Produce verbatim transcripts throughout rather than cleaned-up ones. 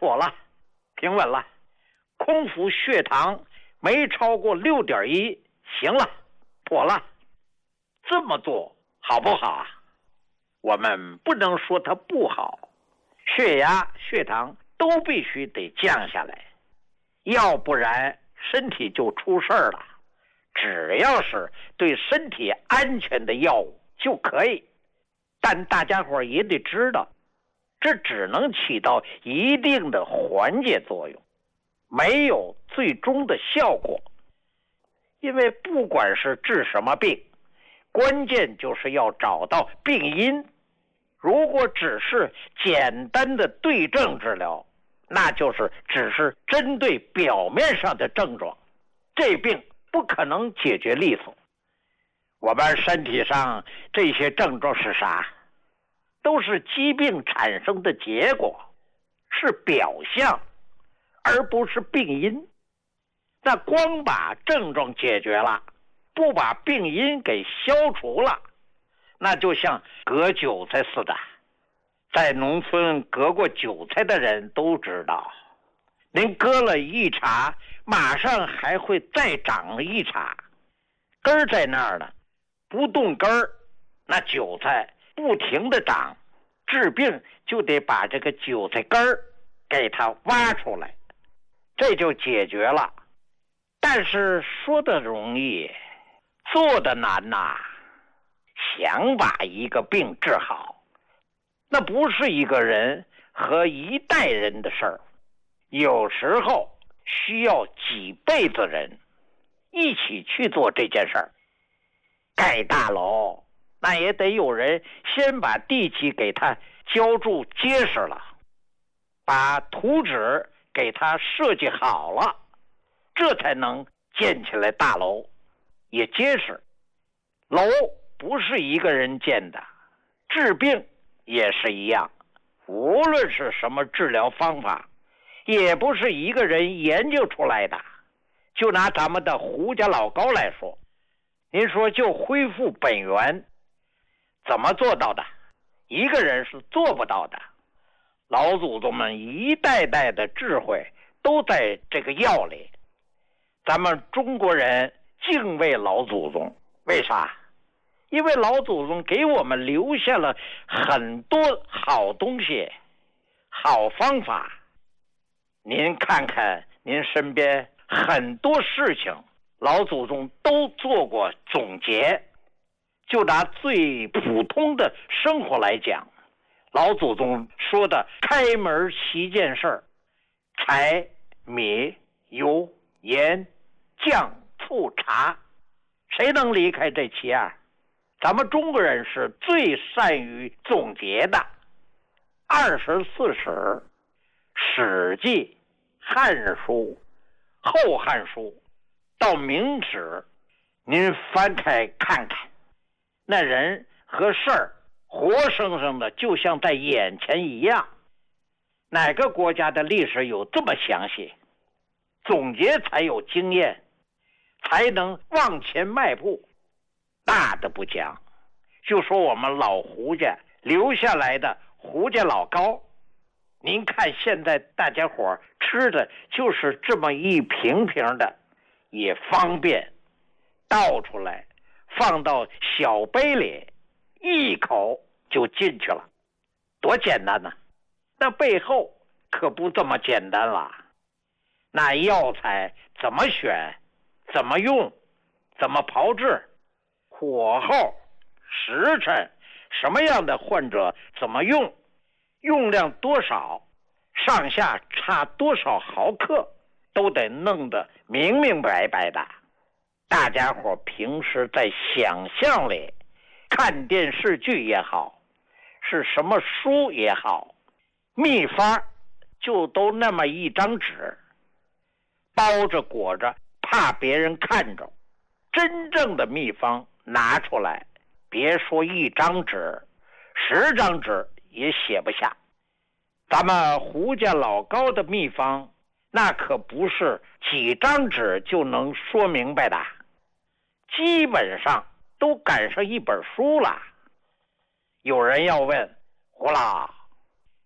妥了，平稳了，空腹血糖没超过六点一，行了，妥了。这么做好不好啊？我们不能说它不好，血压、血糖都必须得降下来，要不然身体就出事儿了。只要是对身体安全的药物就可以，但大家伙也得知道，这只能起到一定的缓解作用，没有最终的效果。因为不管是治什么病，关键就是要找到病因。如果只是简单的对症治疗，那就是只是针对表面上的症状，这病不可能解决利索。我们身体上这些症状是啥？都是疾病产生的结果，是表象，而不是病因。那光把症状解决了，不把病因给消除了，那就像割韭菜似的。在农村割过韭菜的人都知道，您割了一茬，马上还会再长一茬，根儿在那儿呢，不动根儿，那韭菜不停的长，治病就得把这个韭菜根儿给它挖出来，这就解决了。但是说的容易，做的难呐。想把一个病治好，那不是一个人和一代人的事儿，有时候需要几辈子人一起去做这件事儿。盖大楼，那也得有人先把地基给它浇筑结实了，把图纸给它设计好了，这才能建起来大楼，也结实。楼不是一个人建的，治病也是一样，无论是什么治疗方法，也不是一个人研究出来的。就拿咱们的胡家老高来说，您说就恢复本源，怎么做到的？一个人是做不到的。老祖宗们一代代的智慧都在这个药里。咱们中国人敬畏老祖宗，为啥？因为老祖宗给我们留下了很多好东西、好方法。您看看您身边很多事情，老祖宗都做过总结。就拿最普通的生活来讲，老祖宗说的开门七件事儿：柴、米、油、盐、酱、醋、茶，谁能离开这七样？咱们中国人是最善于总结的。二十四史、史记、汉书、后汉书到明史，您翻开看看，那人和事儿活生生的就像在眼前一样。哪个国家的历史有这么详细？总结才有经验，才能往前迈步。大的不讲，就说我们老胡家留下来的胡家老高，您看现在大家伙吃的就是这么一瓶瓶的，也方便，倒出来放到小杯里，一口就进去了，多简单呢！那背后可不这么简单了。那药材怎么选，怎么用，怎么炮制，火候、时辰，什么样的患者怎么用，用量多少，上下差多少毫克，都得弄得明明白白的。大家伙平时在想象里看电视剧也好，是什么书也好，秘方就都那么一张纸，包着裹着，怕别人看着。真正的秘方拿出来，别说一张纸，十张纸也写不下。咱们胡家老高的秘方，那可不是几张纸就能说明白的，基本上都赶上一本书了。有人要问胡老，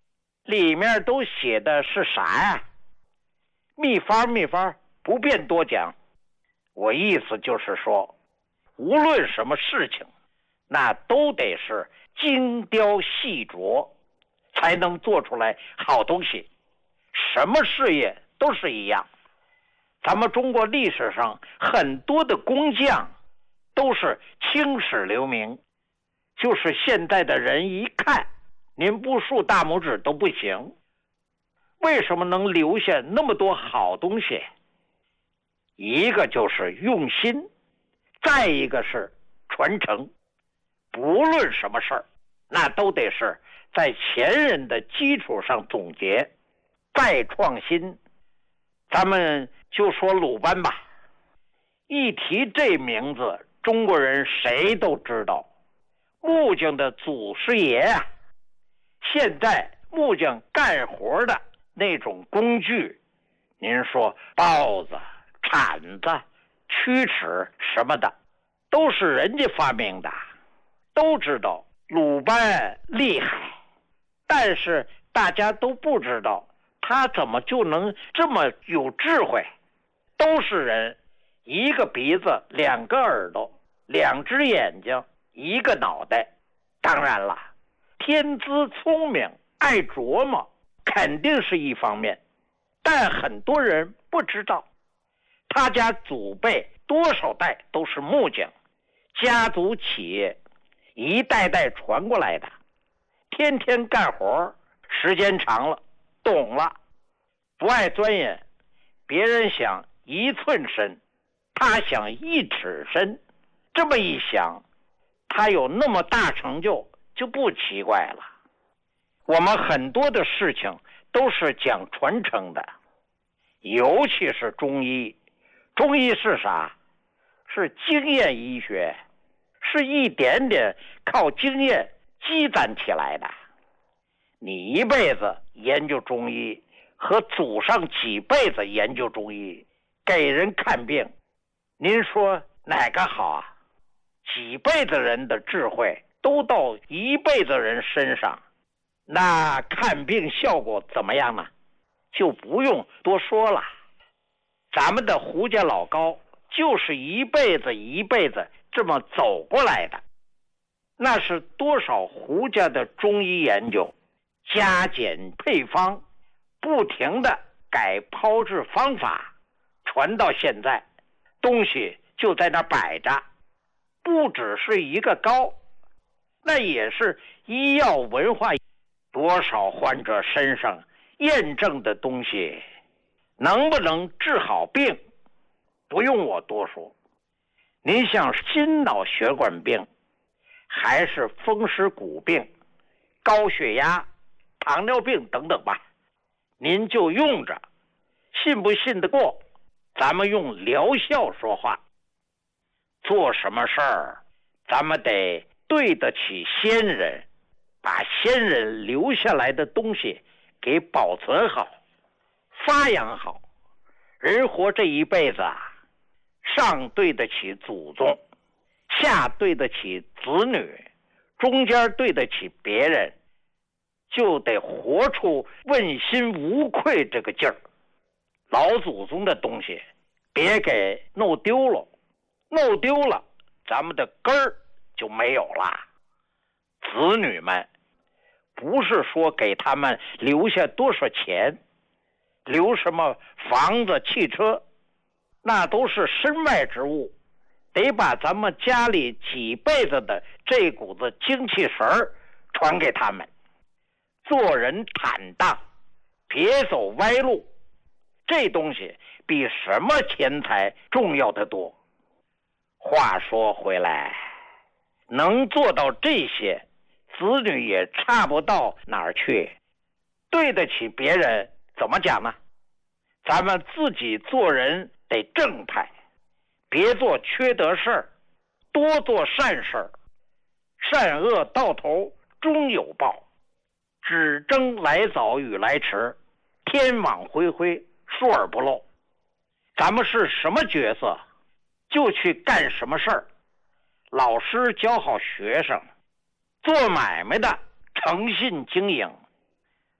里面都写的是啥呀？秘方秘方不便多讲，我意思就是说，无论什么事情，那都得是精雕细琢，才能做出来好东西。什么事业都是一样，咱们中国历史上很多的工匠都是青史留名，就是现在的人一看，您不竖大拇指都不行。为什么能留下那么多好东西？一个就是用心，再一个是传承。不论什么事儿，那都得是在前人的基础上总结，再创新。咱们就说鲁班吧，一提这名字，中国人谁都知道，木匠的祖师爷啊。现在木匠干活的那种工具，您说刨子、铲子、曲尺什么的，都是人家发明的。都知道鲁班厉害，但是大家都不知道他怎么就能这么有智慧。都是人，一个鼻子，两个耳朵，两只眼睛，一个脑袋。当然了，天资聪明，爱琢磨，肯定是一方面，但很多人不知道，他家祖辈多少代都是木匠，家族企业一代代传过来的，天天干活，时间长了，懂了，不爱钻研。别人想一寸深，他想一尺深，这么一想，他有那么大成就，就不奇怪了。我们很多的事情都是讲传承的，尤其是中医。中医是啥？是经验医学，是一点点靠经验积攒起来的。你一辈子研究中医，和祖上几辈子研究中医，给人看病，您说哪个好啊？几辈子人的智慧都到一辈子人身上，那看病效果怎么样呢？就不用多说了。咱们的胡家老高就是一辈子一辈子这么走过来的，那是多少胡家的中医研究，加减配方，不停的改炮制方法，传到现在，东西就在那摆着，不只是一个高，那也是医药文化，多少患者身上验证的东西，能不能治好病，不用我多说。您像心脑血管病，还是风湿骨病、高血压、糖尿病等等吧，您就用着，信不信得过？咱们用疗效说话。做什么事儿，咱们得对得起先人，把先人留下来的东西给保存好，发扬好。人活这一辈子啊，上对得起祖宗，下对得起子女，中间对得起别人，就得活出问心无愧这个劲儿。老祖宗的东西别给弄丢了，弄丢了咱们的根儿就没有了。子女们不是说给他们留下多少钱，留什么房子汽车，那都是身外之物，得把咱们家里几辈子的这股子精气神儿传给他们。做人坦荡，别走歪路，这东西比什么钱财重要得多。话说回来，能做到这些，子女也差不到哪儿去。对得起别人，怎么讲呢？咱们自己做人得正派，别做缺德事儿，多做善事儿。善恶到头终有报，只争来早与来迟，天网恢恢，疏而不漏。咱们是什么角色，就去干什么事儿。老师教好学生，做买卖的诚信经营，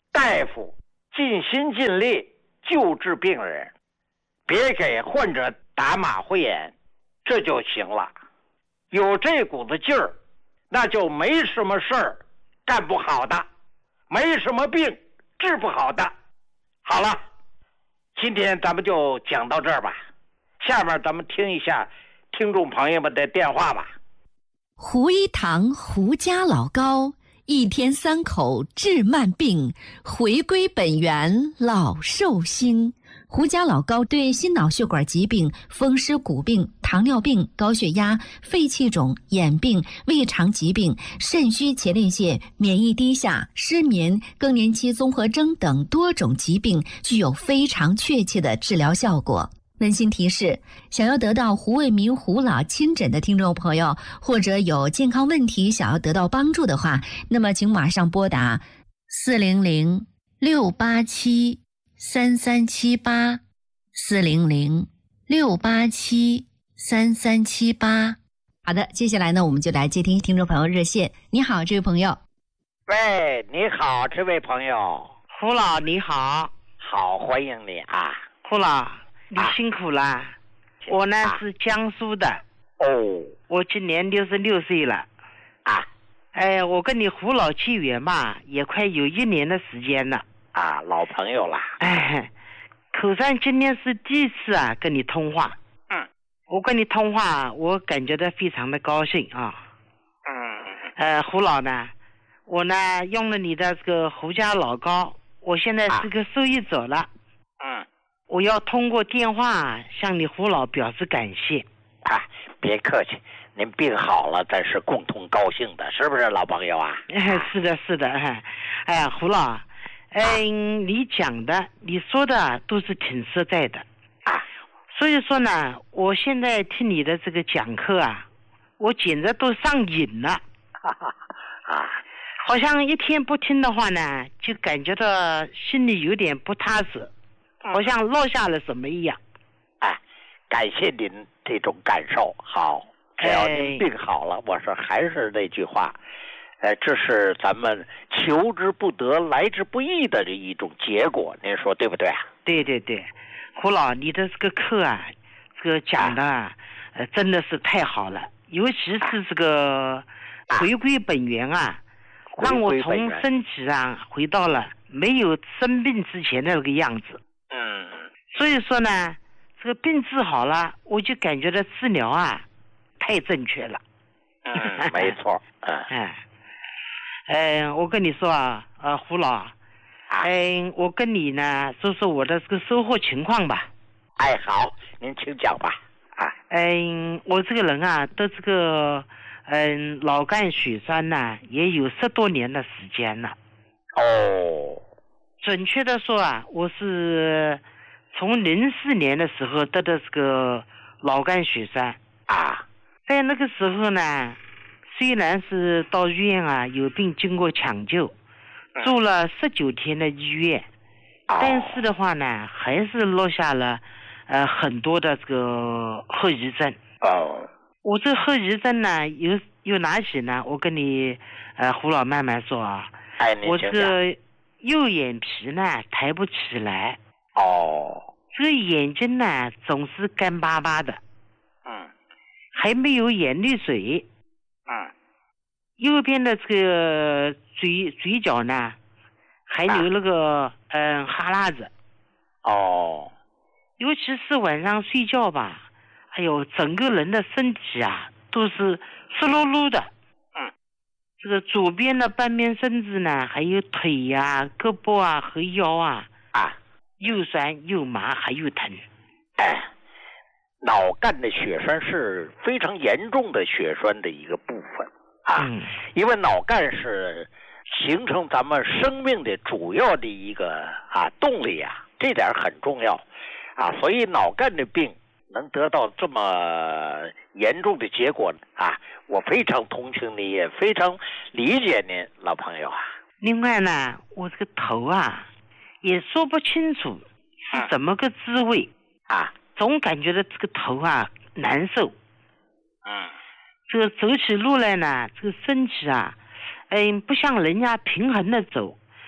大夫尽心尽力救治病人，别给患者打马虎眼，这就行了。有这股子劲儿，那就没什么事儿干不好的，没什么病治不好的。好了，今天咱们就讲到这儿吧，下面咱们听一下听众朋友们的电话吧。 胡一堂胡家老高，一天三口治慢病，回归本源老寿星。胡家老高对心脑血管疾病、风湿骨病、糖尿病、高血压、肺气肿、眼病、胃肠疾病、肾虚前列腺、免疫低下、失眠、更年期综合征等多种疾病具有非常确切的治疗效果。温馨提示，想要得到胡卫民胡老亲诊的听众朋友，或者有健康问题想要得到帮助的话，那么请马上拨打四零零六八七三三七八，四零零六八七三三七八。好的，接下来呢，我们就来接听听众朋友热线。你好，这位朋友。 喂，你好，这位朋友。 胡老你好。 好，欢迎你啊。 胡老你辛苦了、啊、我呢、啊、是江苏的。 哦， 我今年六十六岁了啊。 哎，我跟你胡老契约嘛也快有一年的时间了啊，老朋友了。 哎，口上今天是第一次啊跟你通话。 嗯， 我跟你通话我感觉到非常的高兴啊。 嗯， 呃胡老呢，我呢用了你的这个胡家老高，我现在是个受益者了。 啊、嗯， 我要通过电话向你胡老表示感谢。 啊，别客气，您病好了，咱是共同高兴的，是不是老朋友啊？ 哎，是的，是的，哎，哎呀，胡老，嗯、哎，你讲的、你说的都是挺实在的啊。 所以说呢，我现在听你的这个讲课啊，我简直都上瘾了。 哈哈啊， 好像一天不听的话呢，就感觉到心里有点不踏实。好像落下了什么一样。 哎，感谢您这种感受。好，只要您病好了，哎、我说还是那句话，呃，这是咱们求之不得、来之不易的这一种结果，您说对不对啊？ 对对对，胡老，你的这个课啊，这个讲的、啊、呃真的是太好了，尤其是这个回归本源啊，啊让我从身体啊回到了没有生病之前的那个样子。 嗯， 所以说呢，这个病治好了，我就感觉到治疗啊，太正确了。 嗯，没错。嗯， 哎，哎，我跟你说啊，呃，胡老，哎，我跟你呢说说我的这个收获情况吧。 哎，好，您请讲吧。啊， 嗯，我这个人啊，得这个嗯脑干血栓呢，也有十多年的时间了。 哦。 准确的说啊，我是从零四年的时候得的这个脑干血栓啊。 在那个时候呢，虽然是到医院啊有病经过抢救，住了十九天的医院， 嗯、 但是的话呢，还是落下了呃很多的这个后遗症。 哦。 我这后遗症呢有有哪些呢？我跟你呃胡老慢慢说啊。 哎， 我这右眼皮呢抬不起来。 哦。 这个眼睛呢总是干巴巴的。 嗯。 还没有眼泪水。 嗯。 右边的这个嘴嘴角呢还流了个嗯、啊呃、哈喇子。 哦。 尤其是晚上睡觉吧，哎呦，整个人的身体啊都是湿漉漉的。这个左边的半边身子呢，还有腿呀、啊、胳膊啊和腰啊， 啊， 又酸又麻还又疼。 哎，脑干的血栓是非常严重的血栓的一个部分啊， 嗯、 因为脑干是形成咱们生命的主要的一个啊动力啊，这点很重要啊，所以脑干的病能得到这么严重的结果啊，我非常同情你，也非常理解您，老朋友啊。 另外呢，我这个头啊，也说不清楚是怎么个滋味、 嗯、啊， 总感觉到这个头啊难受。 嗯， 这个走起路来呢，这个身体啊，嗯，不像人家平衡的走，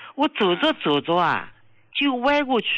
我走着走着啊，就歪过去